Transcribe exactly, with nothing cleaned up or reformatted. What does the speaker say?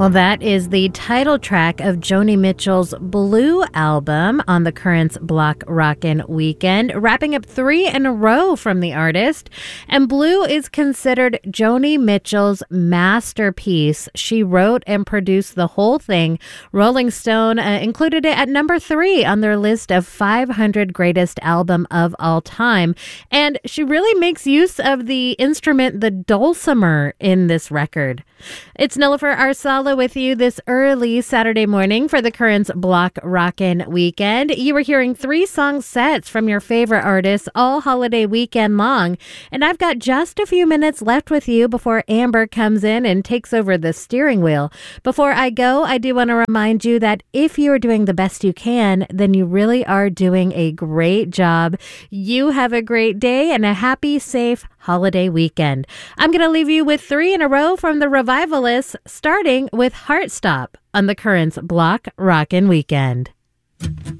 Well, that is the title track of Joni Mitchell's Blue album on the Currents Block Rockin' Weekend, wrapping up three in a row from the artist. And Blue is considered Joni Mitchell's masterpiece. She wrote and produced the whole thing. Rolling Stone uh, included it at number three on their list of five hundred greatest album of all time. And she really makes use of the instrument, the dulcimer, in this record. It's Nilofer Arsala with you this early Saturday morning for the Currents Block Rockin' Weekend. You were hearing three song sets from your favorite artists all holiday weekend long. And I've got just a few minutes left with you before Amber comes in and takes over the steering wheel. Before I go, I do want to remind you that if you are doing the best you can, then you really are doing a great job. You have a great day and a happy, safe holiday weekend. I'm going to leave you with three in a row from the Revivalists, starting with Heartstop on the Currents Block Rockin' Weekend.